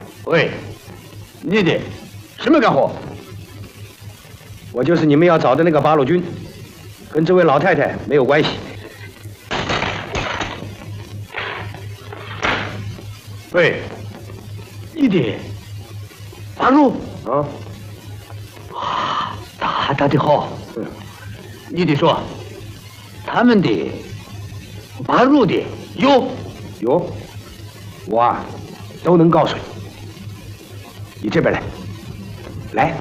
喂，你的什么干活？ 我就是你们要找的那个八路军，跟这位老太太没有关系。 喂，你的八路啊？ 大的好。你得说，他们的八路的有，我啊都能告诉你。你这边来。